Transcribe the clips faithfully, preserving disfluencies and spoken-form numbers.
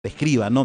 escriba, ¿no?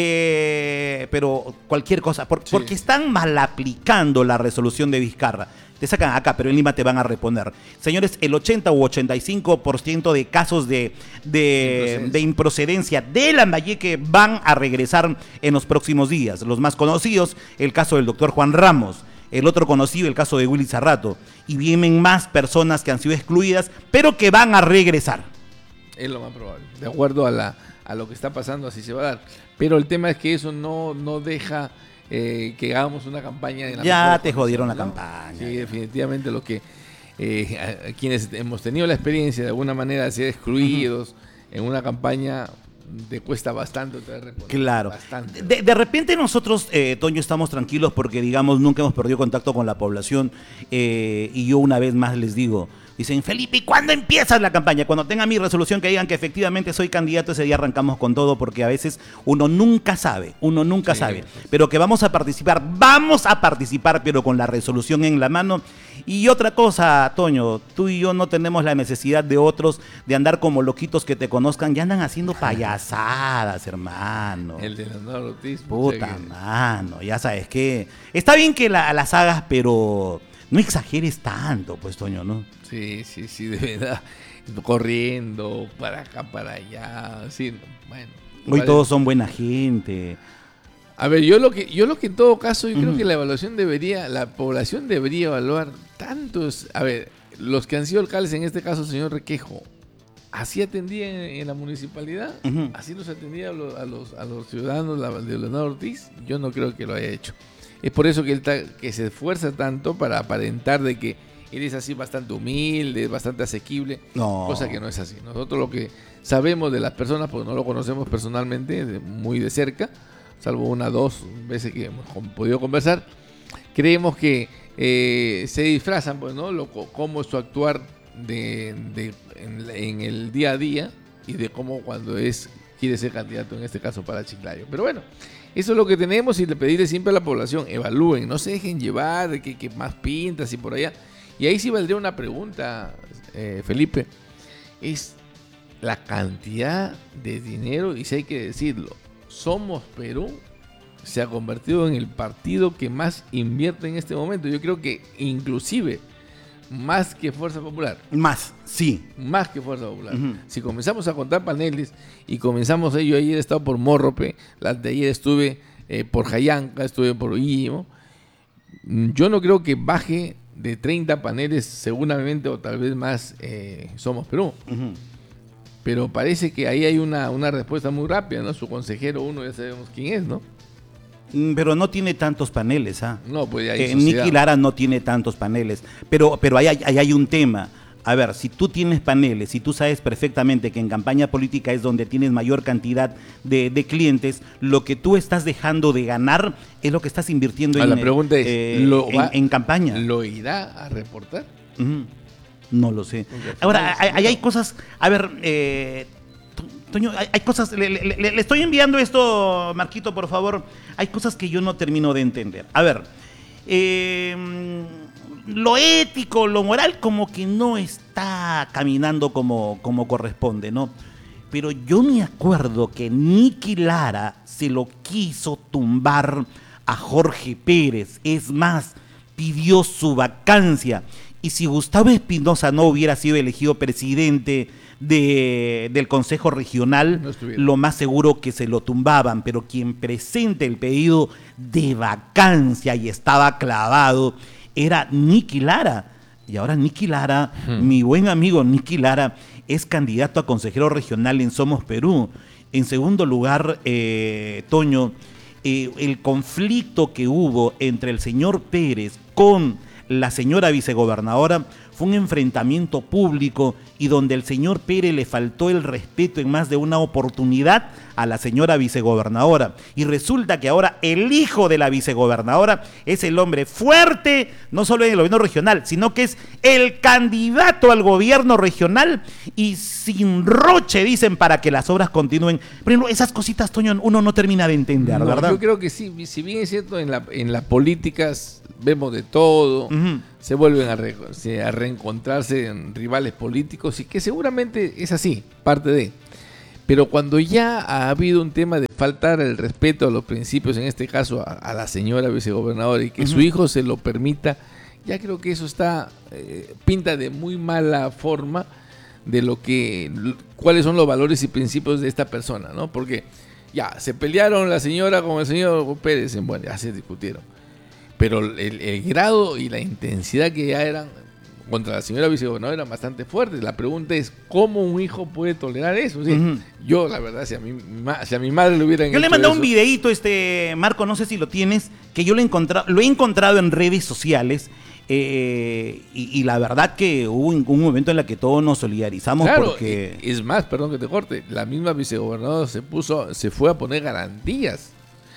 Eh, pero cualquier cosa, por, Sí. porque están mal aplicando la resolución de Vizcarra. Te sacan acá, pero en Lima te van a reponer. Señores, el ochenta u ochenta y cinco por ciento de casos de, de, Improcedencia. de improcedencia de Lambayeque van a regresar en los próximos días. Los más conocidos, el caso del doctor Juan Ramos. El otro conocido, el caso de Willy Zarrato. Y vienen más personas que han sido excluidas, pero que van a regresar. Es lo más probable. De acuerdo a la a lo que está pasando, así se va a dar. Pero el tema es que eso no, no deja eh, que hagamos una campaña en la Ya mejor te jodieron la condición, ¿no? campaña. Sí, definitivamente lo que eh, a, a quienes hemos tenido la experiencia de alguna manera de ser excluidos uh-huh. en una campaña te cuesta bastante otra vez responder. Claro. Bastante. De, de repente nosotros, eh, Toño, estamos tranquilos porque, digamos, nunca hemos perdido contacto con la población eh, y yo una vez más les digo, dicen, Felipe, ¿y cuándo empiezas la campaña? Cuando tenga mi resolución que digan que efectivamente soy candidato, ese día arrancamos con todo porque a veces uno nunca sabe, uno nunca Sí, sabe, pues. pero que vamos a participar, vamos a participar, pero con la resolución en la mano. Y otra cosa, Toño, tú y yo no tenemos la necesidad de otros de andar como loquitos que te conozcan, ya andan haciendo payasadas, hermano. El de Leonardo Ortiz. Puta o sea que- mano, ya sabes que está bien que la, las hagas, pero no exageres tanto, pues, Toño, ¿no? Sí, sí, sí, de verdad. Corriendo para acá, para allá. Sí, bueno. Hoy vale. todos son buena gente. A ver, yo lo que, yo lo que en todo caso, yo Ujú. creo que la evaluación debería, la población debería evaluar tantos, a ver, los que han sido alcaldes, en este caso, señor Requejo, así atendía en, en la municipalidad, Ujú. así los atendía a los, a los, a los ciudadanos la- de Leonardo Ortiz, yo no creo que lo haya hecho. Es por eso que él ta- que se esfuerza tanto para aparentar de que él es así bastante humilde, bastante asequible, No. cosa que no es así. Nosotros lo que sabemos de las personas, pues no lo conocemos personalmente, de- muy de cerca, salvo una dos veces que hemos con- podido conversar, creemos que eh, se disfrazan, pues, ¿no? Lo, co- cómo es su actuar de, de- en, en el día a día y de cómo cuando es quiere ser candidato, en este caso para Chiclayo. Pero bueno, eso es lo que tenemos y le pedirle siempre a la población, evalúen, no se dejen llevar de que, que más pintas y por allá. Y ahí sí valdría una pregunta, eh, Felipe, es la cantidad de dinero, y si hay que decirlo, Somos Perú se ha convertido en el partido que más invierte en este momento. Yo creo que inclusive más que Fuerza Popular, Más, sí. más que Fuerza Popular. Ujú. Si comenzamos a contar paneles y comenzamos, eh, yo ayer he estado por Morrope, las de ayer estuve eh, por Jayanca, estuve por Illimo, yo no creo que baje de treinta paneles seguramente o tal vez más eh, Somos Perú. Ujú. Pero parece que ahí hay una, una respuesta muy rápida, ¿no? Su consejero, uno ya sabemos quién es, ¿no? Mm, Pero no tiene tantos paneles, ¿ah? No, pues ahí Eh, Nicky Lara no tiene tantos paneles, pero, pero ahí, hay, ahí hay un tema. A ver, si tú tienes paneles, si tú sabes perfectamente que en campaña política es donde tienes mayor cantidad de, de clientes, lo que tú estás dejando de ganar es lo que estás invirtiendo Ah, en, la pregunta es, eh, ¿lo en, va- en campaña. ¿Lo irá a reportar? Ujú. No lo sé. Porque al Ahora, final hay, es- hay- hay cosas, a ver, eh, To- Toño, hay, hay cosas, le, le- le- le estoy enviando esto, Marquito, por favor. Hay cosas que yo no termino de entender. A ver, eh, lo ético, lo moral, como que no está caminando como, como corresponde, ¿no? Pero yo me acuerdo que Nicky Lara se lo quiso tumbar a Jorge Pérez. Es más, pidió su vacancia. Y si Gustavo Espinosa no hubiera sido elegido presidente de, del Consejo Regional, No estuviera. lo más seguro que se lo tumbaban. Pero quien presenta el pedido de vacancia y estaba clavado era Nicky Lara. Y ahora Nicky Lara, Hmm. mi buen amigo Nicky Lara, es candidato a consejero regional en Somos Perú. En segundo lugar, eh, Toño, eh, el conflicto que hubo entre el señor Pérez con la señora vicegobernadora fue un enfrentamiento público y donde el señor Pérez le faltó el respeto en más de una oportunidad a la señora vicegobernadora. Y resulta que ahora el hijo de la vicegobernadora es el hombre fuerte, no solo en el gobierno regional, sino que es el candidato al gobierno regional y sin roche, dicen, para que las obras continúen. Por ejemplo, esas cositas, Toño, uno no termina de entender, No, ¿verdad? yo creo que sí, si bien es cierto, en la, en la política vemos de todo, Ujú. se vuelven a, re- se- a reencontrarse en rivales políticos y que seguramente es así, parte de. Pero cuando ya ha habido un tema de faltar el respeto a los principios, en este caso a, a la señora vicegobernadora, y que uh-huh. su hijo se lo permita, ya creo que eso está eh, pinta de muy mala forma de lo que, cuáles son los valores y principios de esta persona, ¿no? Porque ya, se pelearon la señora con el señor Pérez, bueno, ya se discutieron. Pero el, el grado y la intensidad que ya eran contra la señora vicegobernadora eran bastante fuertes. La pregunta es, ¿cómo un hijo puede tolerar eso? ¿Sí? Uh-huh. Yo, la verdad, si a, mi, si a mi madre le hubieran Yo le he mandado un videíto, este, Marco, no sé si lo tienes, que yo lo he encontrado, lo he encontrado en redes sociales. Eh, y, y la verdad que hubo un, un momento en el que todos nos solidarizamos, claro, porque... es más, perdón que te corte, la misma vicegobernadora se puso, se fue a poner garantías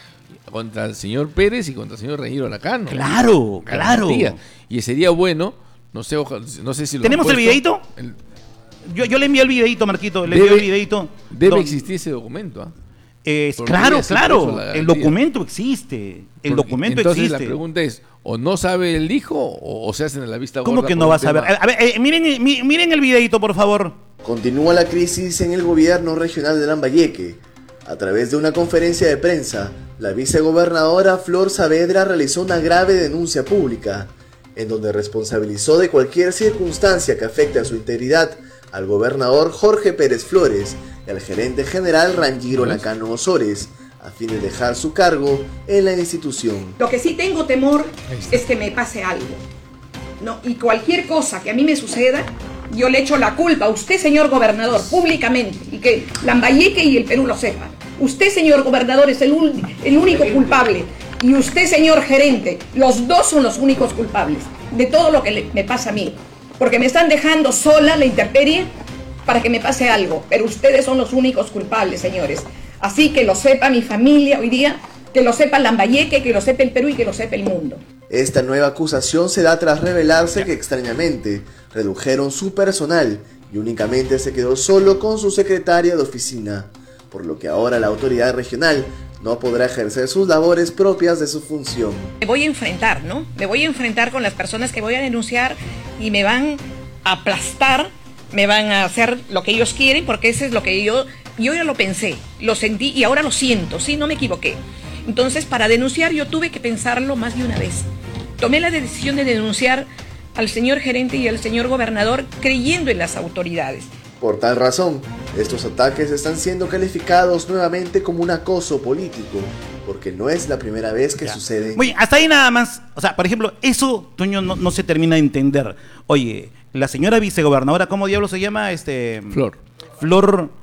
contra el señor Pérez y contra el señor Reñiro Lacano. Claro, garantías. Claro. Y sería bueno, no sé, no sé si lo ¿tenemos el videíto? El... Yo, yo le envié el videíto, Marquito, le debe, envié el videíto. Debe don... existir ese documento, ¿ah? ¿eh? Claro, claro, el documento existe, el Porque, documento entonces existe. La pregunta es, o no sabe el hijo o, o se hacen en la vista gorda. ¿Cómo que no va a saber? A ver, eh, miren, miren el videito, por favor. Continúa la crisis en el gobierno regional de Lambayeque. A través de una conferencia de prensa, la vicegobernadora Flor Saavedra realizó una grave denuncia pública, en donde responsabilizó de cualquier circunstancia que afecte a su integridad al gobernador Jorge Pérez Flores y al gerente general Rangiro Lacano Osores, a fin de dejar su cargo en la institución. Lo que sí tengo temor es que me pase algo, ¿no? Y cualquier cosa que a mí me suceda, yo le echo la culpa a usted, señor gobernador, públicamente, y que Lambayeque y el Perú lo sepan. Usted, señor gobernador, es el, un, el único culpable, y usted, señor gerente, los dos son los únicos culpables de todo lo que le, me pasa a mí, porque me están dejando sola la intemperie para que me pase algo, pero ustedes son los únicos culpables, señores. Así que lo sepa mi familia hoy día, que lo sepa Lambayeque, que lo sepa el Perú y que lo sepa el mundo. Esta nueva acusación se da tras revelarse que extrañamente redujeron su personal y únicamente se quedó solo con su secretaria de oficina, por lo que ahora la autoridad regional no podrá ejercer sus labores propias de su función. Me voy a enfrentar, ¿no? Me voy a enfrentar con las personas que voy a denunciar y me van a aplastar, me van a hacer lo que ellos quieren, porque eso es lo que yo... Yo ya lo pensé, lo sentí y ahora lo siento, sí, no me equivoqué. Entonces, para denunciar yo tuve que pensarlo más de una vez. Tomé la decisión de denunciar al señor gerente y al señor gobernador creyendo en las autoridades. Por tal razón, estos ataques están siendo calificados nuevamente como un acoso político, porque no es la primera vez que ya. sucede. Oye, hasta ahí nada más. O sea, por ejemplo, eso, Toño, no, no se termina de entender. Oye, la señora vicegobernadora, ¿cómo diablo se llama? Este, Flor. Flor...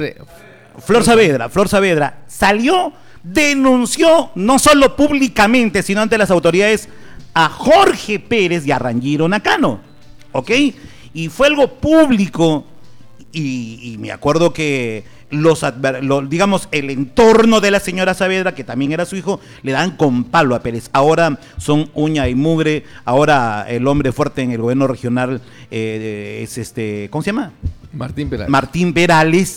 Flor Saavedra, Flor Saavedra salió, denunció no solo públicamente, sino ante las autoridades a Jorge Pérez y a Rangiro Lacano, ¿ok? Y fue algo público y, y me acuerdo que los, adver, los, digamos, el entorno de la señora Saavedra, que también era su hijo, le dan con palo a Pérez. Ahora son uña y mugre, ahora el hombre fuerte en el gobierno regional eh, es este, ¿cómo se llama? Martín Perales. Martín Perales.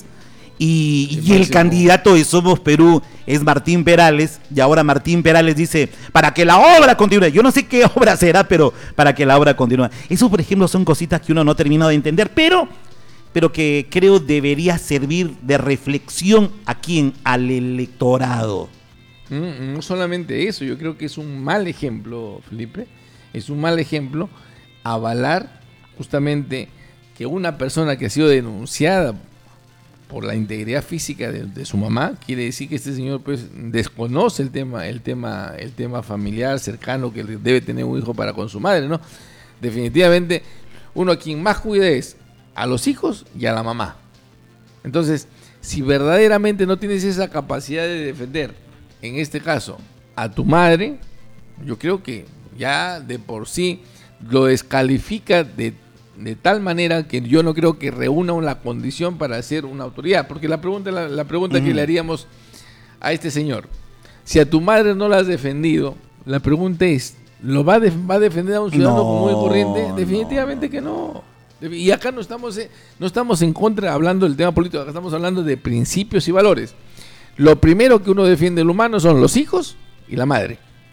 Y, y el candidato de Somos Perú es Martín Perales, y ahora Martín Perales dice, para que la obra continúe, yo no sé qué obra será, pero para que la obra continúe. Eso, por ejemplo, son cositas que uno no termina de entender, pero, pero que creo debería servir de reflexión a quién, al electorado. Mm, no solamente eso, yo creo que es un mal ejemplo, Felipe, es un mal ejemplo avalar justamente que una persona que ha sido denunciada por la integridad física de, de su mamá, quiere decir que este señor pues desconoce el tema, el tema, el tema familiar cercano que debe tener un hijo para con su madre, ¿no? Definitivamente, uno a quien más cuida es a los hijos y a la mamá. Entonces, si verdaderamente no tienes esa capacidad de defender, en este caso, a tu madre, yo creo que ya de por sí lo descalifica de de tal manera que yo no creo que reúna una condición para ser una autoridad, porque la pregunta, la, la pregunta uh-huh. que le haríamos a este señor, si a tu madre no la has defendido, la pregunta es, ¿lo va a, def- va a defender a un ciudadano no, común y corriente? Definitivamente no. que no. Y acá no estamos, eh, no estamos en contra hablando del tema político, acá estamos hablando de principios y valores. Lo primero que uno defiende del humano son los hijos y la madre.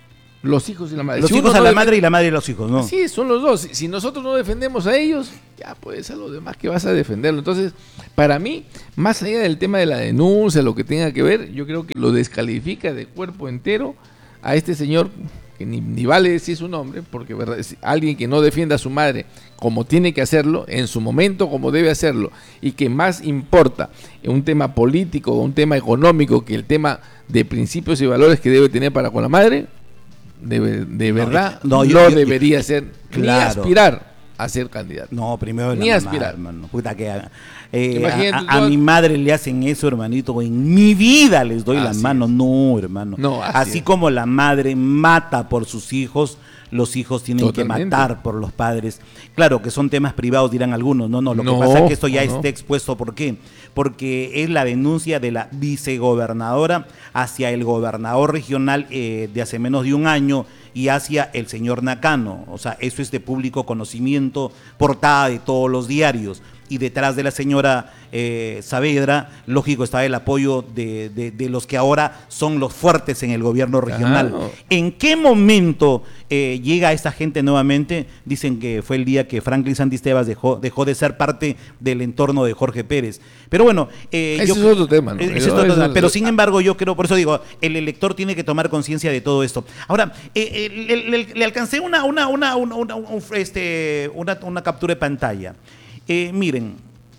los hijos y la madre. Los si hijos no a la defiende, madre y la madre a los hijos, ¿no? Sí, son los dos. Si, si nosotros no defendemos a ellos, ya pues a los demás que vas a defenderlo. Entonces, para mí, más allá del tema de la denuncia, lo que tenga que ver, yo creo que lo descalifica de cuerpo entero a este señor, que ni, ni vale decir su nombre, porque verdad, es alguien que no defienda a su madre como tiene que hacerlo, en su momento como debe hacerlo, y que más importa en un tema político o un tema económico que el tema de principios y valores que debe tener para con la madre, de, de verdad no, no, yo- yo- debería ser, Claro. ni aspirar a ser candidato. No, primero Ni la aspirar. mamá, hermano. Puta que eh, Imagínate a, a- a tú- mi madre le hacen eso, hermanito. En mi vida les doy la Así mano. es. No, hermano. No, así así es. como la madre mata por sus hijos, los hijos tienen Totalmente. que matar por los padres. Claro que son temas privados, dirán algunos. No, no, lo No, que pasa es que esto ya no. está expuesto. ¿Por qué? Porque es la denuncia de la vicegobernadora hacia el gobernador regional eh, de hace menos de un año y hacia el señor Nakano. O sea, eso es de público conocimiento, portada de todos los diarios. Y detrás de la señora eh, Saavedra, lógico, está el apoyo de, de- de los que ahora son los fuertes en el gobierno regional. Claro. ¿En qué momento eh, llega esta gente nuevamente? Dicen que fue el día que Franklin Santistebas dejó, dejó de ser parte del entorno de Jorge Pérez. Pero bueno, eh, Ese yo- es otro tema, ¿no? ese es Pero otro eso- tema. Pero sin embargo, yo creo, por eso digo, el elector tiene que tomar conciencia de todo esto. Ahora, eh, eh, le, le- le alcancé una, una, una, una, una- un- este, una, una captura de pantalla. Eh, miren,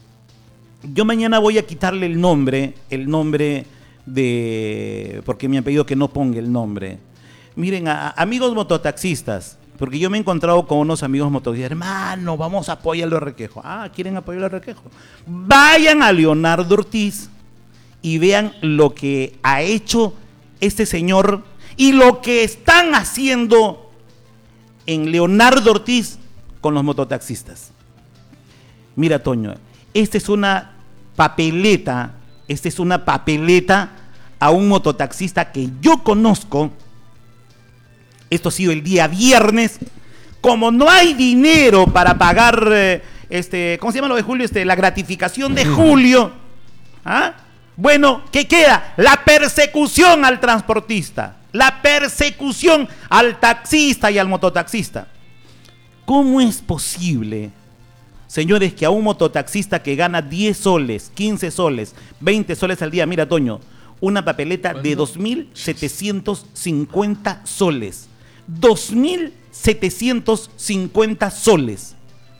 yo mañana voy a quitarle el nombre, el nombre de, porque me han pedido que no ponga el nombre. Miren, a, a amigos mototaxistas, porque yo me he encontrado con unos amigos mototaxistas, hermano, vamos a apoyarlo a Requejo. Ah, ¿quieren apoyarlo a Requejo? Vayan a Leonardo Ortiz y vean lo que ha hecho este señor y lo que están haciendo en Leonardo Ortiz con los mototaxistas. Mira, Toño, esta es una papeleta, esta es una papeleta a un mototaxista que yo conozco. Esto ha sido el día viernes. Como no hay dinero para pagar, eh, este, ¿cómo se llama lo de julio? Este, la gratificación de julio. ¿Ah? Bueno, ¿qué queda? La persecución al transportista, la persecución al taxista y al mototaxista. ¿Cómo es posible, señores, que a un mototaxista que gana diez soles, quince soles, veinte soles al día, mira, Toño, una papeleta de dos mil setecientos cincuenta soles, dos mil setecientos cincuenta soles?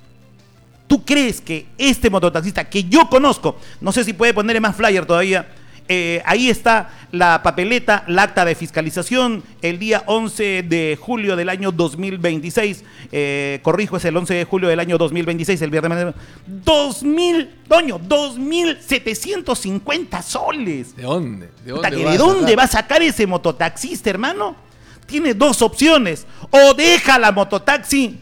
¿Tú crees que este mototaxista que yo conozco, no sé si puede ponerle más flyer todavía, eh, ahí está la papeleta, la acta de fiscalización, el día once de julio del año dos mil veintiséis, eh, corrijo, es el once de julio del año dos mil veintiséis, el viernes, dos mil, Toño, dos mil setecientos cincuenta soles. ¿De dónde? ¿De Puta, dónde, que va ¿de a dónde sacar? va a sacar ese mototaxista, hermano? Tiene dos opciones: o deja la mototaxi,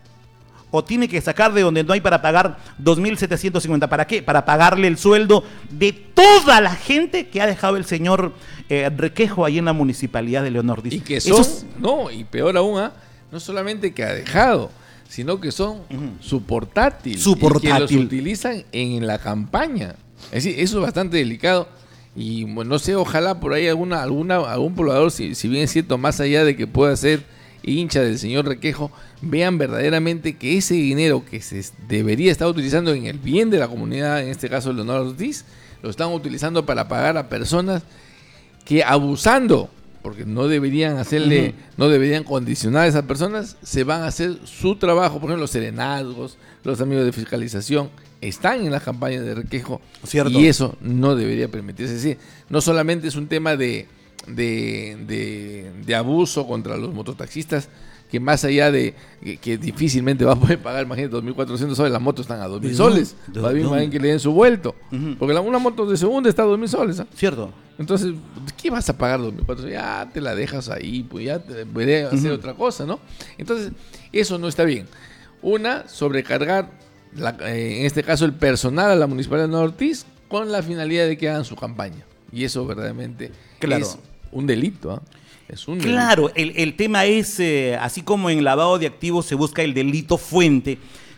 o tiene que sacar de donde no hay para pagar dos mil setecientos cincuenta. ¿Para qué? Para pagarle el sueldo de toda la gente que ha dejado el señor eh, Requejo ahí en la municipalidad de Leonardo Ortiz. Y que Eso son, es- no, y peor aún, ¿ah? No solamente que ha dejado, sino que son su portátil. Su Y que portátil. los utilizan en la campaña. Es decir, eso es bastante delicado. Y bueno, no sé, ojalá por ahí alguna, alguna, algún poblador, si, si bien es cierto, más allá de que pueda ser hincha del señor Requejo, vean verdaderamente que ese dinero que se debería estar utilizando en el bien de la comunidad, en este caso Leonardo Ortiz, lo están utilizando para pagar a personas que, abusando, porque no deberían hacerle, Ujú. no deberían condicionar a esas personas, se van a hacer su trabajo. Por ejemplo, los serenazgos, los amigos de fiscalización, están en las campañas de Requejo. Cierto. Y eso no debería permitirse. Es decir, no solamente es un tema de, de, de, de abuso contra los mototaxistas, que más allá de que, que difícilmente va a poder pagar, imagínate, dos mil cuatrocientos soles, las motos están a dos mil ¿De soles. dónde? Todavía ¿De imaginen dónde? que le den su vuelto. Ujú. Porque la, una moto de segunda está a dos mil soles. ¿ah? Cierto. Entonces, ¿qué vas a pagar dos mil cuatrocientos? Ya te la dejas ahí, pues ya te veré hacer Ujú. otra cosa, ¿no? Entonces, eso no está bien. Una, sobrecargar, la- eh, en este caso, el personal a la Municipalidad de Leonardo Ortiz con la finalidad de que hagan su campaña. Y eso verdaderamente Claro. es un delito, ¿ah? Es un delito. Claro, el, el tema es, eh, así como en lavado de activos se busca el delito fuente,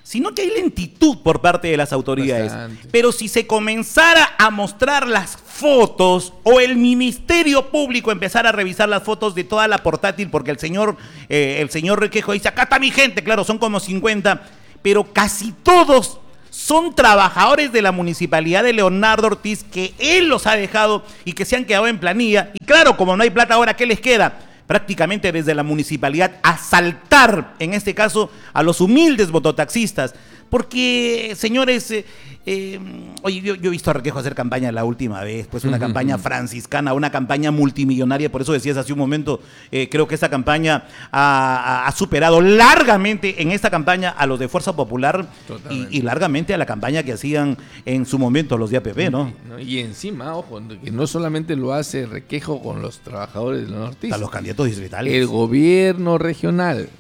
sino que hay lentitud por parte de las autoridades. Bastante. Pero si se comenzara a mostrar las fotos o el Ministerio Público empezara a revisar las fotos de toda la portátil, porque el señor, eh, el señor Requejo dice, acá está mi gente, claro, son como cincuenta, pero casi todos son trabajadores de la Municipalidad de Leonardo Ortiz, que él los ha dejado y que se han quedado en planilla. Y claro, como no hay plata ahora, ¿qué les queda? Prácticamente desde la municipalidad asaltar, en este caso, a los humildes mototaxistas. Porque, señores, eh, eh, oye, yo, yo he visto a Requejo hacer campaña la última vez, pues una uh-huh. campaña franciscana, una campaña multimillonaria, por eso decías hace un momento, eh, creo que esta campaña ha, ha superado largamente en esta campaña a los de Fuerza Popular y, y largamente a la campaña que hacían en su momento los de A P P, ¿no? Y, y encima, ojo, que no solamente lo hace Requejo con los trabajadores de los Ortiz, a los candidatos distritales. El gobierno regional,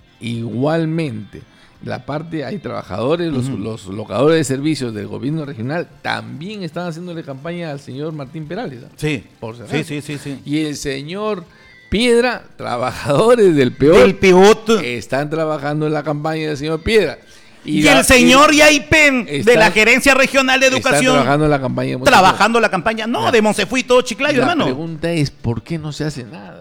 igualmente. La parte, hay trabajadores, los, uh-huh. los locadores de servicios del gobierno regional también están haciéndole campaña al señor Martín Perales. ¿no? Sí, por si sí, sí, sí, sí. Y el señor Piedra, trabajadores del Peor, del Peor, están trabajando en la campaña del señor Piedra. Y, y la, el señor Yaipen de la Gerencia Regional de Educación está trabajando en la campaña. Trabajando la campaña, no, ya. de Monsefuí, todo Chiclayo, la hermano. La pregunta es, ¿por qué no se hace nada?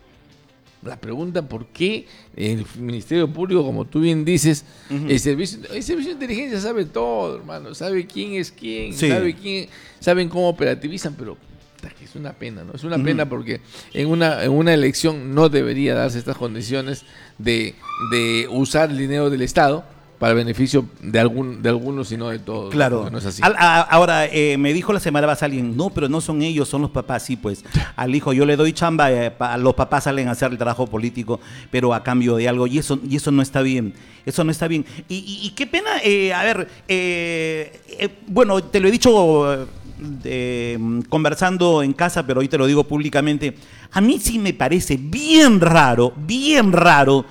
La pregunta, ¿por qué el Ministerio Público, como tú bien dices, uh-huh. el, servicio, el servicio de inteligencia sabe todo, hermano, sabe quién es quién, sí. sabe quién, saben cómo operativizan, pero es una pena, ¿no? Es una uh-huh. pena porque en una, en una elección no debería darse estas condiciones de, de usar el dinero del Estado para beneficio de algún de algunos y no de todos. Claro. No es así. Al, a, ahora, eh, me dijo la semana pasada alguien, no, pero no son ellos, son los papás. Sí, pues, al hijo yo le doy chamba, eh, pa, los papás salen a hacer el trabajo político, pero a cambio de algo, y eso y eso no está bien. Eso no está bien. Y, y, y qué pena, eh, a ver, eh, eh, bueno, te lo he dicho eh, conversando en casa, pero hoy te lo digo públicamente. A mí sí me parece bien raro, bien raro,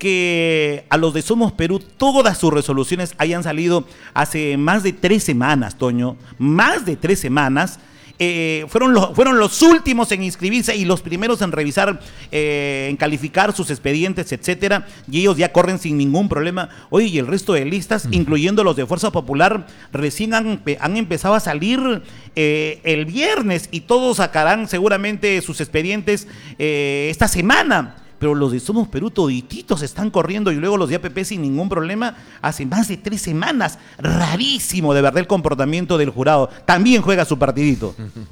que a los de Somos Perú todas sus resoluciones hayan salido hace más de tres semanas, Toño, más de tres semanas, eh, fueron, los, fueron los últimos en inscribirse y los primeros en revisar, eh, en calificar sus expedientes, etcétera, y ellos ya corren sin ningún problema. Oye, y el resto de listas, uh-huh. incluyendo los de Fuerza Popular, recién han, han empezado a salir eh, el viernes y todos sacarán seguramente sus expedientes eh, esta semana. Pero los de Somos Perú todititos están corriendo y luego los de A P P sin ningún problema hace más de tres semanas. Rarísimo, de verdad, el comportamiento del jurado. También juega su partidito.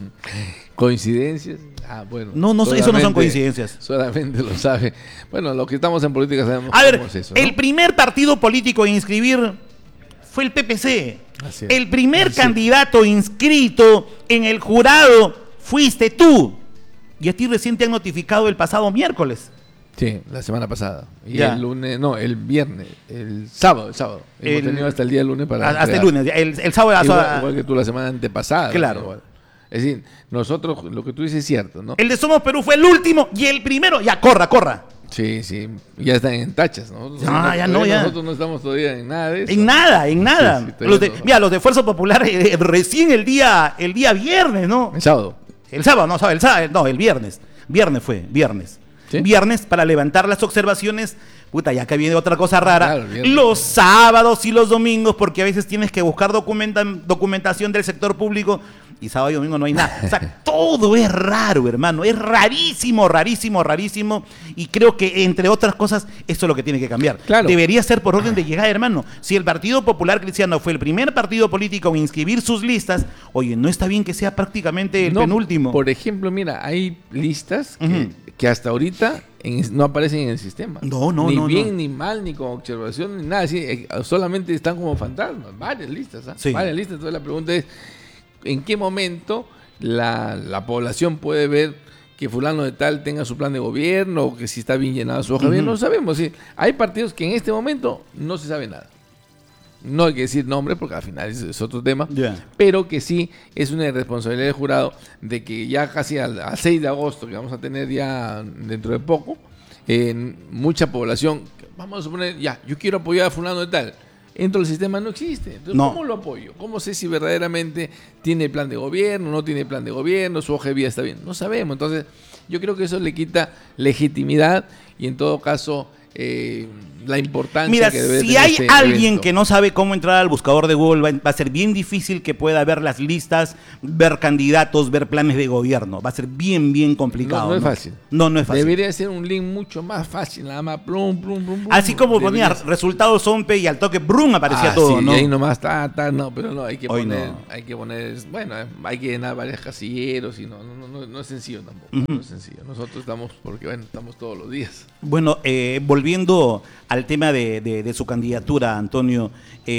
¿Coincidencias? Ah, bueno. No, no, eso no son coincidencias. Solamente lo sabe. Bueno, los que estamos en política sabemos a ver, cómo es eso, ¿no? El primer partido político en inscribir fue el P P C. Así es. El primer Así candidato es. inscrito en el jurado fuiste tú. Y a ti recién te han notificado el pasado miércoles. Sí, la semana pasada. Y ya. el lunes, no, el viernes, el sábado, el sábado. Hemos el, tenido hasta el día del lunes para Hasta entregar. el lunes, el, el sábado. Igual, a, igual que tú la semana antepasada. Claro. Igual. Es decir, nosotros, lo que tú dices es cierto, ¿no? El de Somos Perú fue el último y el primero, ya, corra, corra. Sí, sí, ya están en tachas, ¿no? Nosotros, no, ya no, ya. Nosotros no estamos todavía en nada de eso. En nada, en nada. Sí, sí, los de, no. Mira, los de Fuerza Popular eh, recién el día, el día viernes, ¿no? El sábado. El sábado, no, el sábado, no, el viernes. Viernes fue, viernes. ¿Sí? Viernes para levantar las observaciones. Puta, ya que viene otra cosa rara. Claro, los sábados y los domingos, porque a veces tienes que buscar documenta, documentación del sector público y sábado y domingo no hay nada. O sea, todo es raro, hermano. Es rarísimo, rarísimo, rarísimo. Y creo que, entre otras cosas, esto es lo que tiene que cambiar. Claro. Debería ser por orden de llegada, hermano. Si el Partido Popular Cristiano fue el primer partido político en inscribir sus listas, oye, no está bien que sea prácticamente el no, penúltimo. Por ejemplo, mira, hay listas que, uh-huh. que hasta ahorita en, no aparecen en el sistema. No, no, ni no. Ni bien, no. ni mal, ni con observación, ni nada. Así, solamente están como fantasmas. Varias listas, ¿eh? Sí. Varias listas. Entonces la pregunta es, ¿en qué momento la, la población puede ver que fulano de tal tenga su plan de gobierno o que si está bien llenada su hoja? Uh-huh. Bien, no sabemos. ¿Sí? Hay partidos que en este momento no se sabe nada. No hay que decir nombres porque al final es, es otro tema, yeah. pero que sí es una responsabilidad del jurado de que ya casi al, al seis de agosto, que vamos a tener ya dentro de poco, en mucha población, vamos a suponer, ya, yo quiero apoyar a fulano de tal, dentro del sistema no existe. Entonces, no. ¿cómo lo apoyo? ¿Cómo sé si verdaderamente tiene plan de gobierno, no tiene plan de gobierno, su hoja de vida está bien? No sabemos. Entonces, yo creo que eso le quita legitimidad y en todo caso eh, la importancia Mira, que debe si tener hay este alguien evento. que no sabe cómo entrar al buscador de Google, va, va a ser bien difícil que pueda ver las listas, ver candidatos, ver planes de gobierno. Va a ser bien, bien complicado. No, no es fácil. No, no es fácil. Debería ser un link mucho más fácil, nada más plum, plum, plum, plum. Así como ponía Debería ser. resultados Zompe y al toque brum aparecía Ah, todo, sí, ¿no? y ahí nomás está, está, no, pero no, hay que Hoy poner, no. hay que poner, bueno, eh, hay que llenar varios casilleros y no, no, no, no, no es sencillo tampoco, Ujú. no es sencillo. Nosotros estamos, porque bueno, estamos todos los días. Bueno, eh, volviendo al tema de, de- de su candidatura, Antonio,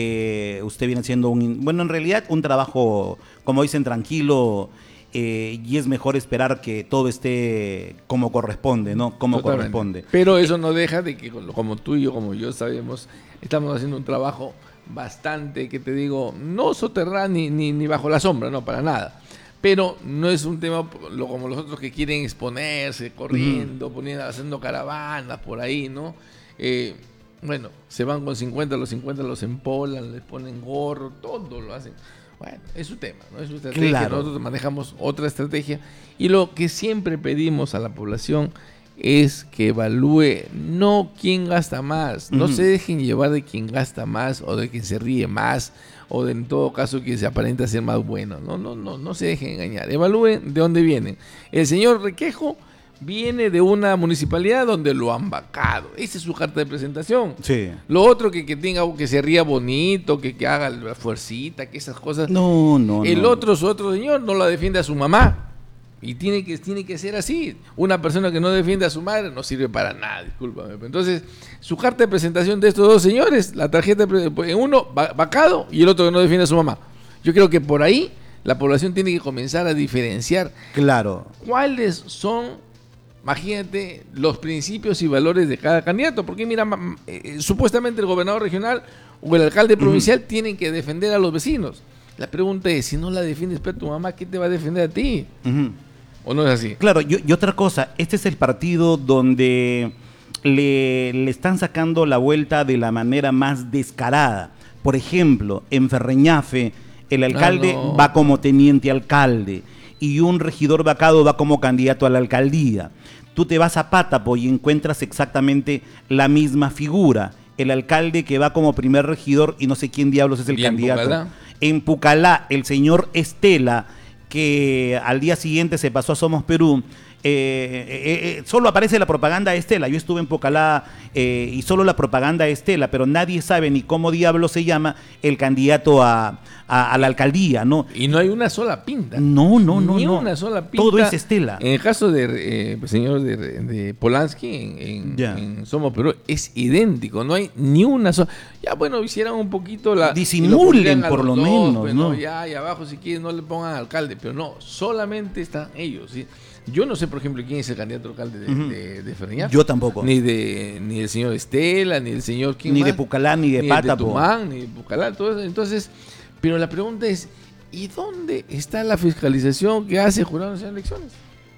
eh, usted viene haciendo un, bueno, en realidad un trabajo, como dicen, tranquilo, eh, y es mejor esperar que todo esté como corresponde, ¿no? Como Totalmente. corresponde. Pero eso no deja de que, como tú y yo, como yo sabemos, estamos haciendo un trabajo bastante, que te digo, no soterrado ni, ni, ni bajo la sombra, no, para nada. Pero no es un tema lo, como los otros que quieren exponerse, corriendo, poniendo, haciendo caravanas por ahí, ¿no? Eh, bueno, se van con cincuenta, los cincuenta los empolan, les ponen gorro, todo lo hacen. Bueno, es su tema, ¿no? Es su estrategia. Claro. Nosotros manejamos otra estrategia. Y lo que siempre pedimos a la población es que evalúe no quién gasta más. No Ujú. se dejen llevar de quien gasta más o de quien se ríe más o de en todo caso quien se aparenta ser más bueno. No, no, no, no se dejen engañar. Evalúen de dónde vienen. El señor Requejo viene de una municipalidad donde lo han vacado. Esa es su carta de presentación. Sí. Lo otro que, que tenga, que se ría bonito, que, que haga la fuercita, que esas cosas. No, no, El no. otro, su otro señor, no la defiende a su mamá. Y tiene que, tiene que ser así. Una persona que no defiende a su madre no sirve para nada, discúlpame. Entonces, su carta de presentación de estos dos señores, la tarjeta de pre- en uno va- vacado y el otro que no defiende a su mamá. Yo creo que por ahí la población tiene que comenzar a diferenciar Claro. cuáles son, imagínate, los principios y valores de cada candidato. Porque mira, ma- eh, supuestamente el gobernador regional o el alcalde provincial tienen que defender a los vecinos. La pregunta es, si no la defiendes para tu mamá, ¿qué te va a defender a ti? Ujú. ¿O no es así? Claro, y, y otra cosa, este es el partido donde le, le están sacando la vuelta de la manera más descarada. Por ejemplo, en Ferreñafe, el alcalde no. va como teniente alcalde y un regidor vacado va como candidato a la alcaldía. Tú te vas a Pátapo y encuentras exactamente la misma figura. El alcalde que va como primer regidor y no sé quién diablos es el ¿Y en candidato. Pucallá? En Pucallá, el señor Estela, que al día siguiente se pasó a Somos Perú, eh, eh, eh, solo aparece la propaganda de Estela. Yo estuve en Pucallá eh, y solo la propaganda de Estela, pero nadie sabe ni cómo diablo se llama el candidato a, a- a la alcaldía, ¿no? Y no hay una sola pinta. No, no, no, Ni no. una sola pinta. Todo es Estela. En el caso de eh, señor de, de Polanski, en, en- Ya. en Somos Perú, es idéntico. No hay ni una sola. Ya, bueno, hicieran un poquito la. Disimulen, y lo pondrían a por los lo dos, menos, pues, ¿no? Ya, y abajo, si quieren, no le pongan alcalde. Pero no, solamente están ellos. ¿sí? Yo no sé, por ejemplo, quién es el candidato alcalde de, Ujú. de, de Ferreñafe. Yo tampoco. Ni de ni el señor Estela, ni el señor. ¿quién Ni de más? Pucallá, ni de ni Pátapo. de Tumán, ni de Pucallá, todo eso. Entonces, pero la pregunta es, ¿y dónde está la fiscalización que hace el Jurado Nacional de Elecciones?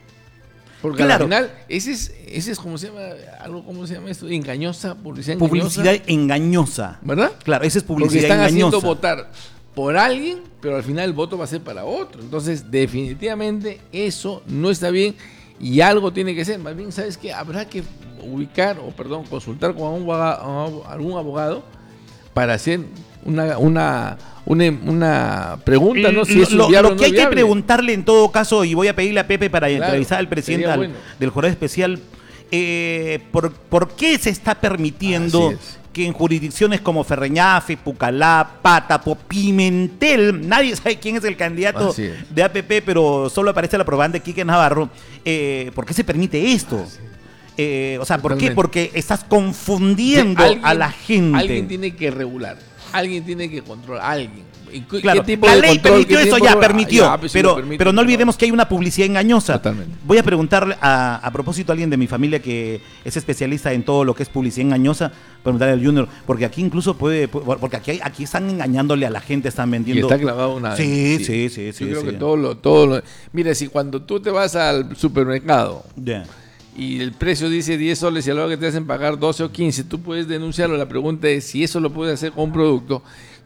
Porque Claro. al final, ese es, ese es como se llama, algo, ¿cómo se llama esto? Engañosa, publicidad engañosa. Publicidad engañosa. ¿Verdad? Claro, esa es Porque publicidad están engañosa. haciendo votar por alguien, pero al final el voto va a ser para otro. Entonces, definitivamente, eso no está bien y algo tiene que ser. Más bien, ¿sabes qué? Habrá que ubicar, o perdón, consultar con un abogado- algún abogado para hacer una, una, una, una pregunta, ¿no? Si lo, eso es lo- viable lo o que no hay es que viable. preguntarle en todo caso, y voy a pedirle a Pepe para Claro, entrevistar al presidente sería al- bueno. del jurado especial, eh, por, ¿por qué se está permitiendo Así es. que en jurisdicciones como Ferreñafe, Pucallá, Pátapo, Pimentel, nadie sabe quién es el candidato Así es. de A P P, pero solo aparece la propaganda de Quique Navarro, eh, ¿por qué se permite esto? Eh, o sea, ¿por qué? Totalmente. Porque estás confundiendo Alguien- a la gente. Alguien tiene que regular, alguien tiene que controlar, alguien. ¿Y qué Claro, tipo la de ley control, permitió qué eso, tipo ya de- permitió, Ya, pues, si pero, lo permite, pero no olvidemos que hay una publicidad engañosa. Totalmente. Voy a preguntarle a, a propósito a alguien de mi familia que es especialista en todo lo que es publicidad engañosa, preguntarle al Junior, porque aquí incluso puede, puede- porque aquí, hay- aquí están engañándole a la gente, están Y vendiendo. está clavado una. Sí, sí, sí, sí, Yo creo sí. que todo lo, todo lo. Mira, si cuando tú te vas al supermercado Ya. y el precio dice diez soles y a la hora que te hacen pagar doce o quince, tú puedes denunciarlo. La pregunta es si eso lo puedes hacer con un producto.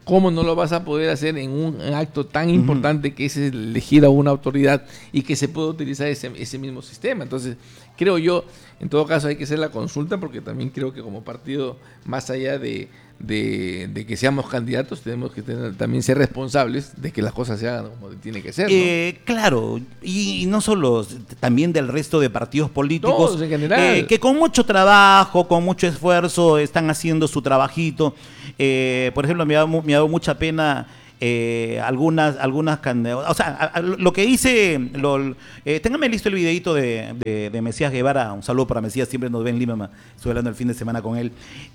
¿Cómo no lo vas a poder hacer en un acto tan importante uh-huh. que es elegir a una autoridad y que se pueda utilizar ese, ese mismo sistema? Entonces, creo yo, en todo caso hay que hacer la consulta, porque también creo que como partido, más allá de, de, de que seamos candidatos, tenemos que tener, también ser responsables de que las cosas se hagan como tiene que ser, ¿no? Eh, claro, y, y no solo, también del resto de partidos políticos, todos en general, eh, que con mucho trabajo, con mucho esfuerzo están haciendo su trabajito. Eh, por ejemplo, me ha, me ha dado mucha pena eh, algunas, algunas candidatas. O sea, a, a, lo que hice, lo, eh, téngame listo el videito de, de, de Mesías Guevara. Un saludo para Mesías, siempre nos ve en Lima, estuve hablando el fin de semana con él.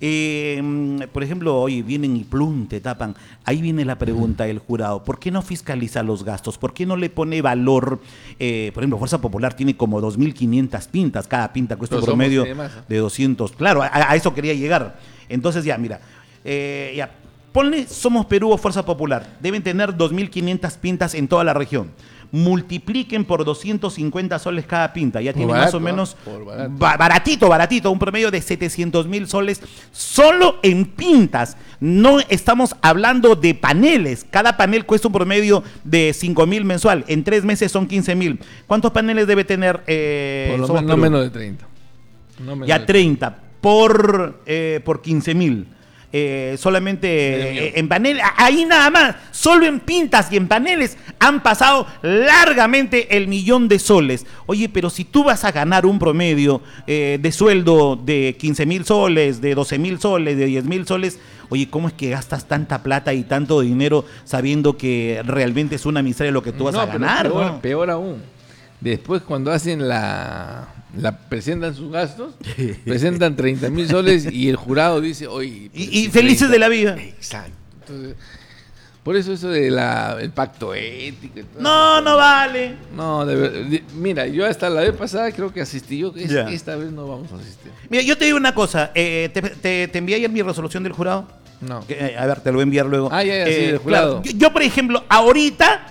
Eh, por ejemplo, hoy vienen y plum, te tapan. Ahí viene la pregunta del jurado: ¿por qué no fiscaliza los gastos? ¿Por qué no le pone valor? Eh, por ejemplo, Fuerza Popular tiene como dos mil quinientas pintas, cada pinta cuesta un promedio de doscientos. Claro, a, a eso quería llegar. Entonces ya, mira, eh, ya, ponle Somos Perú o Fuerza Popular. Deben tener dos mil quinientas pintas en toda la región. Multipliquen por doscientos cincuenta soles cada pinta. Ya tienen más o menos barato. Ba baratito, baratito, un promedio de setecientos mil soles solo en pintas. No estamos hablando de paneles. Cada panel cuesta un promedio de cinco mil mensual. En tres meses son quince mil. ¿Cuántos paneles debe tener? Eh, por lo menos, no menos de treinta. No menos ya de treinta por, eh, por quince mil. Eh, solamente eh, en paneles, ahí nada más, solo en pintas y en paneles han pasado largamente el millón de soles. Oye, pero si tú vas a ganar un promedio eh, de sueldo de quince mil soles, de doce mil soles, de diez mil soles, oye, ¿cómo es que gastas tanta plata y tanto dinero sabiendo que realmente es una miseria lo que tú vas no, a ganar? Peor, ¿no? peor aún, después cuando hacen la... La presentan sus gastos, presentan treinta mil soles y el jurado dice, oye... Y, y felices treinta de la vida. Exacto. Entonces, por eso eso de la, el pacto ético... No, no vale. No, de, de, mira, yo hasta la vez pasada creo que asistí, yo es, esta vez no vamos a asistir. Mira, yo te digo una cosa, eh, ¿te, te, te envié ayer mi resolución del jurado? No. Que, eh, a ver, te lo voy a enviar luego. Ah, ya, ya, eh, sí, del jurado. Claro, yo, yo, por ejemplo, ahorita...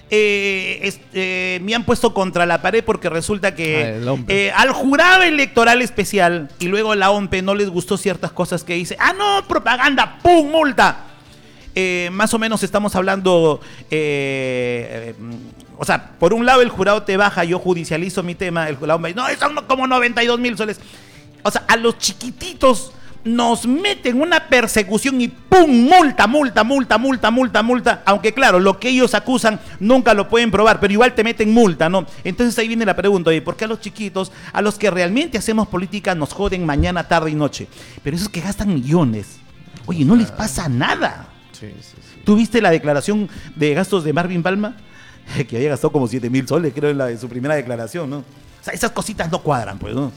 Eh, es, eh, me han puesto contra la pared porque resulta que ah, eh, al jurado electoral especial y luego la O M P no les gustó ciertas cosas que dice. ¡Ah, no! ¡Propaganda! ¡Pum! ¡Multa! Eh, más o menos estamos hablando... Eh, eh, o sea, por un lado el jurado te baja, yo judicializo mi tema, el jurado me dice, no, son como noventa y dos mil soles. O sea, a los chiquititos... nos meten una persecución y ¡pum! Multa, multa, multa, multa, multa, multa. Aunque claro, lo que ellos acusan nunca lo pueden probar, pero igual te meten multa, ¿no? Entonces ahí viene la pregunta, oye, ¿por qué a los chiquitos, a los que realmente hacemos política, nos joden mañana, tarde y noche? Pero esos que gastan millones, oye, no les pasa nada. Sí, sí, sí. ¿Tú viste la declaración de gastos de Marvin Palma? Que había gastado como siete mil soles, creo, en, la, en su primera declaración, ¿no? O sea, esas cositas no cuadran, pues, ¿no?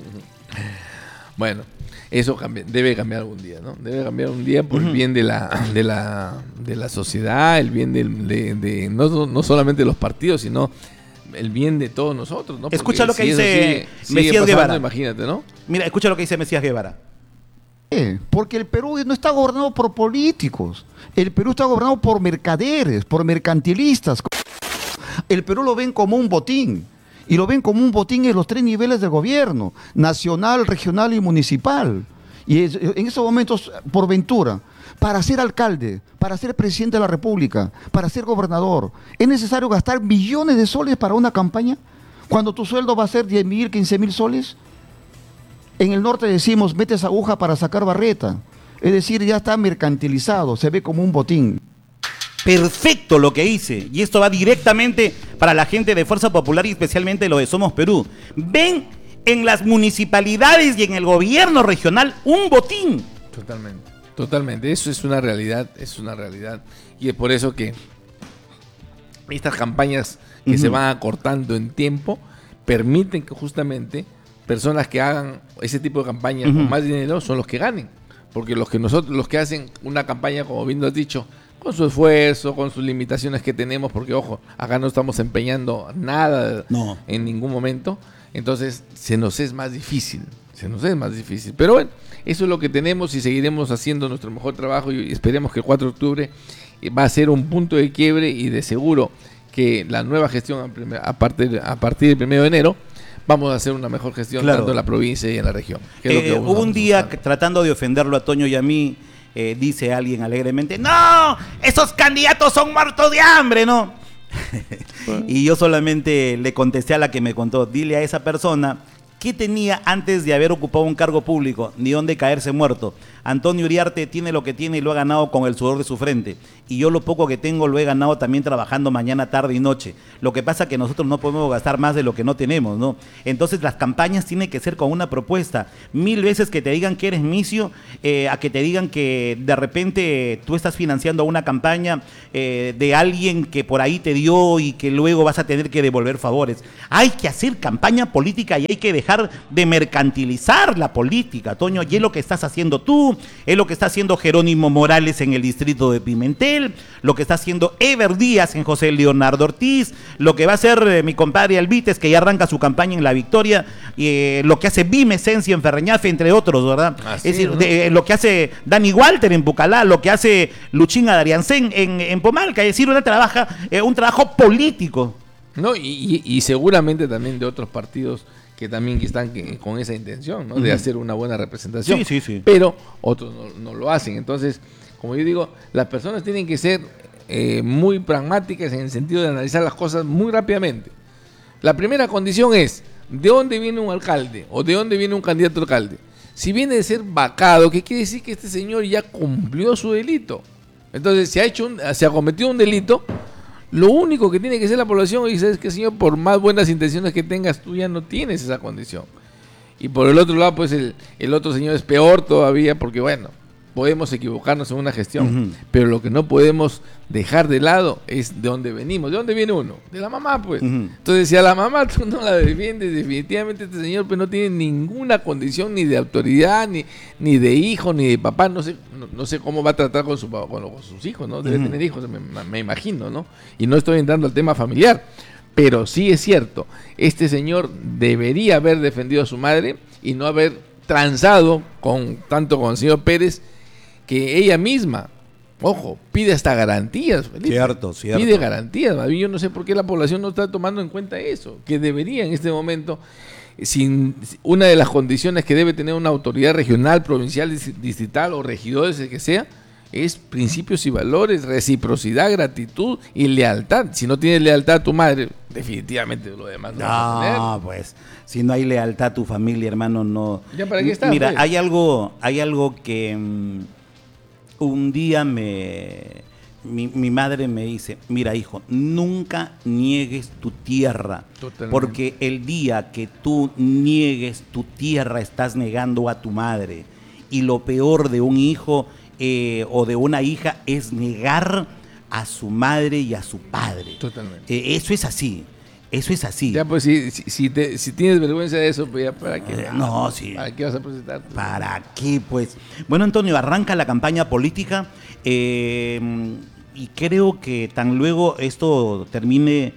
Bueno, eso cambia, debe cambiar algún día, ¿no? Debe cambiar un día por el bien de la de la de la sociedad, el bien de, de, de no, no solamente de los partidos, sino el bien de todos nosotros, ¿no? Porque escucha lo que si dice sigue, Mesías sigue pasando, Guevara. Imagínate, ¿no? Mira, escucha lo que dice Mesías Guevara. Porque el Perú no está gobernado por políticos, el Perú está gobernado por mercaderes, por mercantilistas. El Perú lo ven como un botín. Y lo ven como un botín en los tres niveles de gobierno, nacional, regional y municipal. Y es, en esos momentos, por ventura, para ser alcalde, para ser presidente de la República, para ser gobernador, ¿es necesario gastar millones de soles para una campaña? Cuando tu sueldo va a ser diez mil, quince mil soles. En el norte decimos, metes aguja para sacar barreta. Es decir, ya está mercantilizado, se ve como un botín. Perfecto lo que hice, y esto va directamente para la gente de Fuerza Popular y especialmente lo de Somos Perú. Ven en las municipalidades y en el gobierno regional un botín. Totalmente, totalmente, eso es una realidad, es una realidad, y es por eso que estas campañas que uh-huh. se van acortando en tiempo permiten que justamente personas que hagan ese tipo de campañas uh-huh. con más dinero son los que ganen, porque los que nosotros, los que hacen una campaña, como bien lo has dicho, con su esfuerzo, con sus limitaciones que tenemos, porque ojo, acá no estamos empeñando nada no. en ningún momento, entonces se nos es más difícil, se nos es más difícil, pero bueno, eso es lo que tenemos y seguiremos haciendo nuestro mejor trabajo y esperemos que el cuatro de octubre va a ser un punto de quiebre y de seguro que la nueva gestión a partir, a partir del primero de enero vamos a hacer una mejor gestión claro. tanto en la provincia y en la región. Eh, hubo un día que, tratando de ofenderlo a Toño y a mí, eh, dice alguien alegremente, no, esos candidatos son muertos de hambre, ¿no? Y yo solamente le contesté a la que me contó, dile a esa persona qué tenía antes de haber ocupado un cargo público, ni dónde caerse muerto. Antonio Uriarte tiene lo que tiene y lo ha ganado con el sudor de su frente. Y yo lo poco que tengo lo he ganado también trabajando mañana, tarde y noche. Lo que pasa es que nosotros no podemos gastar más de lo que no tenemos, ¿no? Entonces las campañas tienen que ser con una propuesta. Mil veces que te digan que eres misio, eh, a que te digan que de repente tú estás financiando una campaña eh, de alguien que por ahí te dio y que luego vas a tener que devolver favores. Hay que hacer campaña política y hay que dejar de mercantilizar la política, Toño, y es lo que estás haciendo tú, es lo que está haciendo Jerónimo Morales en el distrito de Pimentel, lo que está haciendo Ever Díaz en José Leonardo Ortiz, lo que va a hacer eh, mi compadre Albites, que ya arranca su campaña en La Victoria, eh, lo que hace Bime Esencia en Ferreñafe, entre otros, ¿verdad? Así, es decir, ¿no? de, lo que hace Dani Walter en Bucalá, lo que hace Luchín Adriancén en, en Pomalca, es decir, una trabaja, eh, un trabajo político. No, y, y, y seguramente también de otros partidos que también están que, con esa intención, ¿no? De Uh-huh. hacer una buena representación. Sí, sí, sí. Pero otros no, no lo hacen. Entonces, como yo digo, las personas tienen que ser eh, muy pragmáticas en el sentido de analizar las cosas muy rápidamente. La primera condición es, ¿de dónde viene un alcalde? ¿O de dónde viene un candidato a alcalde? Si viene de ser vacado, ¿qué quiere decir? Que este señor ya cumplió su delito. Entonces, se ha hecho un, se ha cometido un delito. Lo único que tiene que hacer la población es que, señor, por más buenas intenciones que tengas, tú ya no tienes esa condición. Y por el otro lado, pues el, el otro señor es peor todavía, porque bueno, podemos equivocarnos en una gestión, Uh-huh. pero lo que no podemos dejar de lado es de dónde venimos. ¿De dónde viene uno? De la mamá, pues. Uh-huh. Entonces, si a la mamá tú no la defiendes, definitivamente este señor pues no tiene ninguna condición ni de autoridad, ni, ni de hijo, ni de papá. No sé, no, no sé cómo va a tratar con, su, con, con sus hijos, ¿no? Debe Uh-huh. tener hijos, me, me imagino, ¿no? Y no estoy entrando al tema familiar. Pero sí es cierto, este señor debería haber defendido a su madre y no haber transado con tanto con el señor Pérez, que ella misma, ojo, pide hasta garantías, Felipe. Cierto, cierto. Pide garantías. Yo no sé por qué la población no está tomando en cuenta eso, que debería en este momento, sin una de las condiciones que debe tener una autoridad regional, provincial, distrital o regidores, el que sea, es principios y valores, reciprocidad, gratitud y lealtad. Si no tienes lealtad a tu madre, definitivamente lo demás no, vas a tener. No, pues, si no hay lealtad a tu familia, hermano, no. ¿Ya para qué estás, Mira, pues? hay algo, hay algo que mm, un día me, mi, mi madre me dice, mira, hijo, nunca niegues tu tierra, Totalmente. porque el día que tú niegues tu tierra estás negando a tu madre. Y lo peor de un hijo eh, o de una hija es negar a su madre y a su padre. Totalmente. Eh, eso es así, eso es así. Ya, pues, si, si, si, te- si tienes vergüenza de eso, pues ya, ¿para qué? Eh, no, sí. ¿Para qué vas a presentar? ¿Para qué, pues? Bueno, Antonio, arranca la campaña política eh, y creo que tan luego esto termine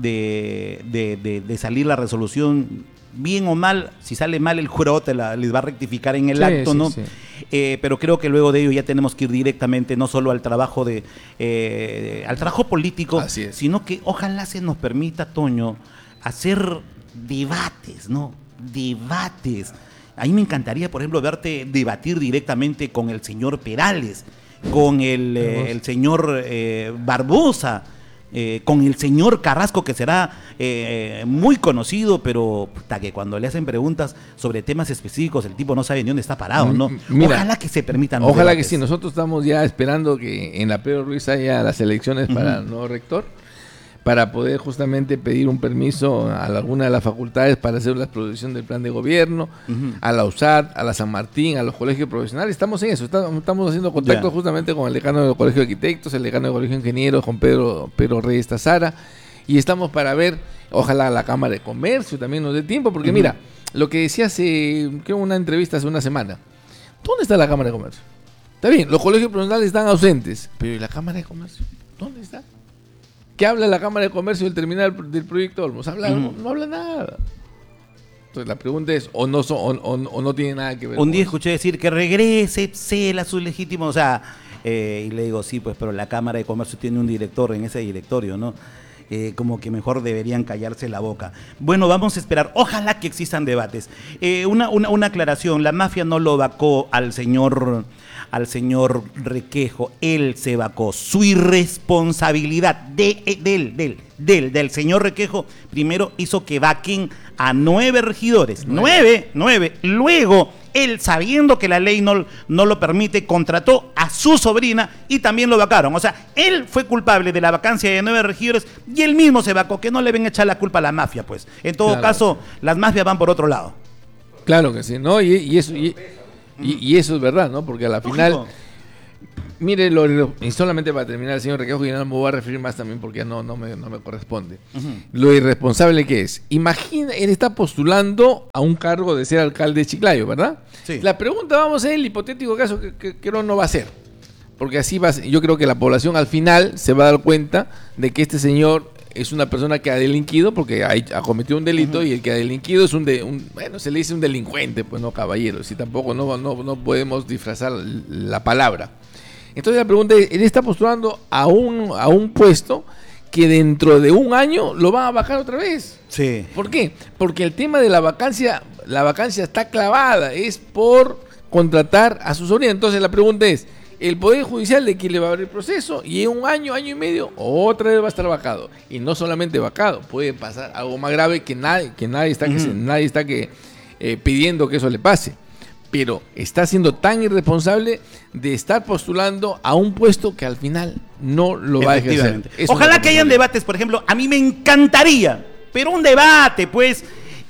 de, de- de- de salir la resolución, bien o mal, si sale mal el jurado te la, les va a rectificar en el Sí, acto, sí, ¿no? sí. Eh, pero creo que luego de ello ya tenemos que ir directamente no solo al trabajo de eh, al trabajo político, Así es. sino que ojalá se nos permita, Toño, hacer debates, ¿no? Debates. A mí me encantaría, por ejemplo, verte debatir directamente con el señor Perales, con el, eh, el señor eh, Barbosa, eh, con el señor Carrasco, que será eh, muy conocido, pero puta, que cuando le hacen preguntas sobre temas específicos, el tipo no sabe ni dónde está parado, ¿no? M- mira, ojalá que se permitan los Ojalá que debates. sí. Nosotros estamos ya esperando que en la Pedro Ruiz haya las elecciones para el nuevo rector, para poder justamente pedir un permiso a alguna de las facultades para hacer la producción del plan de gobierno, Ujú. a la U S A D, a la San Martín, a los colegios profesionales. Estamos en eso, estamos, estamos haciendo contacto Ya. justamente con el decano del Colegio de Arquitectos, el decano del Colegio de Ingenieros, con Pedro, Pedro Reyes Tazara, y estamos para ver, ojalá la Cámara de Comercio también nos dé tiempo, porque Ujú. mira, lo que decía hace, creo, una entrevista hace una semana, ¿dónde está la Cámara de Comercio? Está bien, los colegios profesionales están ausentes, pero ¿y la Cámara de Comercio? ¿Dónde está? ¿Qué habla la Cámara de Comercio del terminal del proyecto Olmos? ¿Habla? Ujú. no, no habla nada. Entonces la pregunta es, o no, son, o, o- o no tiene nada que ver Un con día eso. escuché decir que regrese, cela su legítimo, o sea, eh, y le digo, sí, pues, pero la Cámara de Comercio tiene un director en ese directorio, ¿no? Eh, como que mejor deberían callarse la boca. Bueno, vamos a esperar. Ojalá que existan debates. Eh, una, una, una aclaración, la mafia no lo vacó al señor al señor Requejo. Él se vacó. Su irresponsabilidad de, de él, del, del, del señor Requejo, primero hizo que vaquen a nueve regidores. Nueve, nueve. Luego, él, sabiendo que la ley no, no lo permite, contrató a su sobrina y también lo vacaron. O sea, él fue culpable de la vacancia de nueve regidores y él mismo se vacó. Que no le ven a echar la culpa a la mafia, pues. En todo Claro. caso, las mafias van por otro lado. Claro que sí, ¿no? Y, y eso, y, y- y eso es verdad, ¿no? Porque a la final, Lógico. mire, lo, lo- y solamente para terminar, el señor Requejo, y no me voy a referir más también porque no, no, me, no me corresponde. Lo irresponsable que es. Imagina, él está postulando a un cargo de ser alcalde de Chiclayo, ¿verdad? Sí. La pregunta, vamos a ver el hipotético caso que, que, que no va a ser. Porque así va a ser. Yo creo que la población al final se va a dar cuenta de que este señor es una persona que ha delinquido porque ha, ha cometido un delito, uh-huh. y el que ha delinquido es un, de, un, bueno, se le dice un delincuente, pues no caballero, si tampoco no, no, no podemos disfrazar la palabra. Entonces la pregunta es, él está postulando a un, a un puesto que dentro de un año lo van a vacar otra vez. Sí. ¿Por qué? Porque el tema de la vacancia, la vacancia está clavada, es por contratar a su sobrina. Entonces la pregunta es, el Poder Judicial de quien le va a abrir el proceso y en un año, año y medio, otra vez va a estar vacado. Y no solamente vacado, puede pasar algo más grave que nadie, que nadie está, uh-huh. que se, nadie está que, eh, pidiendo que eso le pase. Pero está siendo tan irresponsable de estar postulando a un puesto que al final no lo va a ejercer. Ojalá que hayan debates, por ejemplo, a mí me encantaría, pero un debate, pues,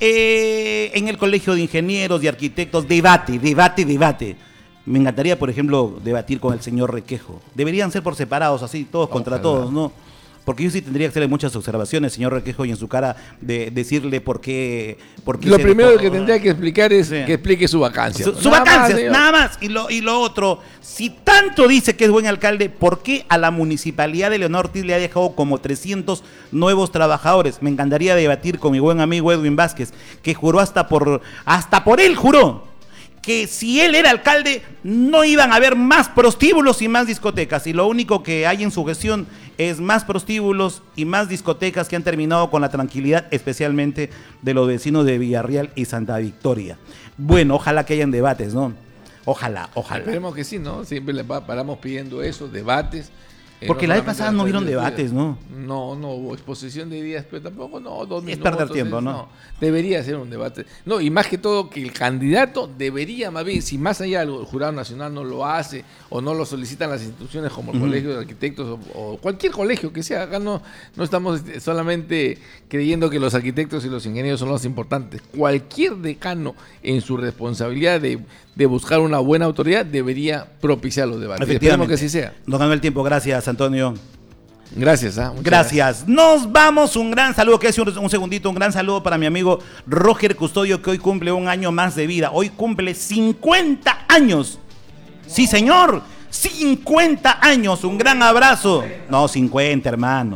eh, en el Colegio de Ingenieros y Arquitectos, debate, debate, debate. Me encantaría, por ejemplo, debatir con el señor Requejo. Deberían ser por separados, así, todos Ojalá. contra todos, ¿no? Porque yo sí tendría que hacerle muchas observaciones, señor Requejo, y en su cara de decirle por qué... Por qué lo primero dejó, que tendría que explicar es sí. que explique su vacancia. Su, su nada vacancia, más, nada más. Y lo, y lo otro, si tanto dice que es buen alcalde, ¿por qué a la municipalidad de Leonardo Ortiz le ha dejado como trescientos nuevos trabajadores? Me encantaría debatir con mi buen amigo Edwin Vázquez, que juró hasta por... Hasta por él juró que si él era alcalde no iban a haber más prostíbulos y más discotecas, y lo único que hay en su gestión es más prostíbulos y más discotecas que han terminado con la tranquilidad, especialmente de los vecinos de Villarreal y Santa Victoria. Bueno, ojalá que hayan debates, ¿no? Ojalá, ojalá. Esperemos que sí, ¿no? Siempre le paramos pidiendo eso, debates. Porque eh, no la vez pasada no hubieron debates, ¿no? No, no hubo exposición de ideas, pero tampoco, no, dos minutos. Es perder tiempo, es, ¿no? ¿no? Debería ser un debate. No, y más que todo que el candidato debería, más bien, si más allá el Jurado Nacional no lo hace o no lo solicitan las instituciones como el uh-huh. Colegio de Arquitectos o, o cualquier colegio que sea, acá no, no estamos solamente creyendo que los arquitectos y los ingenieros son los importantes. Cualquier decano en su responsabilidad de, de buscar una buena autoridad debería propiciar los debates. Esperemos que así sea. Nos ganó el tiempo, gracias, Antonio. Gracias, ¿eh? gracias. gracias. Nos vamos, un gran saludo, que hace un, un segundito, un gran saludo para mi amigo Roger Custodio, que hoy cumple un año más de vida. Hoy cumple cincuenta años. Sí, señor, cincuenta años. Un gran abrazo. No, cincuenta, hermano.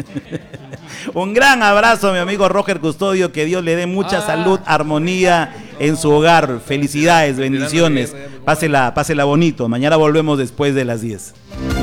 Un gran abrazo a mi amigo Roger Custodio, que Dios le dé mucha ah. salud, armonía en su hogar. Felicidades, bendiciones. Pásela, pásela bonito. Mañana volvemos después de las diez.